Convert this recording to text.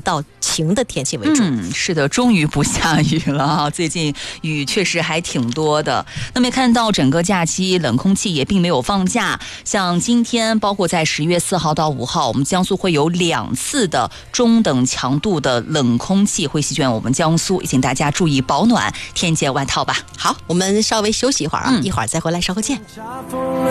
到晴的天气为主。 是的，终于不下雨了啊！最近雨确实还挺多的。那么看到整个假期冷空气也并没有放假，像今天包括在10月4号到5号，我们江苏会有2次的中等强度的冷空气会席卷我们江苏，也请大家注意保暖，添件外套吧。 好，我们稍微休息一会儿啊，一会儿再回来，稍后见。